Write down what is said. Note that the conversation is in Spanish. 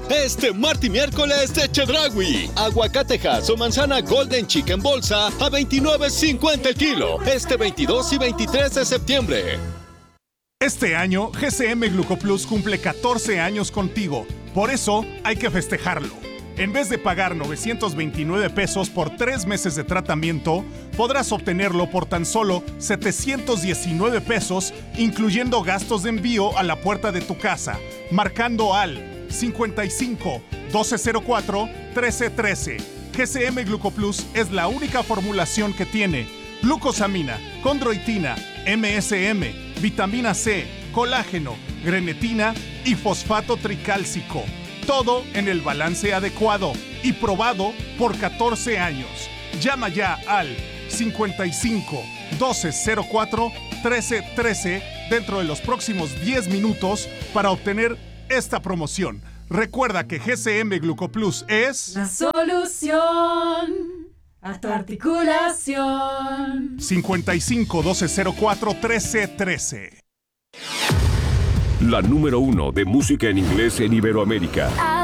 Este martes y miércoles de Chedraui. Aguacatejas o manzana Golden Chick en bolsa a $29.50 el kilo. Este 22 y 23 de septiembre. Este año, GCM Glucoplus cumple 14 años contigo. Por eso, hay que festejarlo. En vez de pagar 929 pesos por 3 meses de tratamiento, podrás obtenerlo por tan solo 719 pesos, incluyendo gastos de envío a la puerta de tu casa, marcando al 55 1204 1313. GCM Glucoplus es la única formulación que tiene glucosamina, condroitina, MSM, vitamina C, colágeno, grenetina y fosfato tricálcico. Todo en el balance adecuado y probado por 14 años. Llama ya al 55 1204 1313 dentro de los próximos 10 minutos para obtener esta promoción. Recuerda que GCM Glucoplus es la solución a tu articulación. 55 1204 1313. La número 1 de música en inglés en Iberoamérica.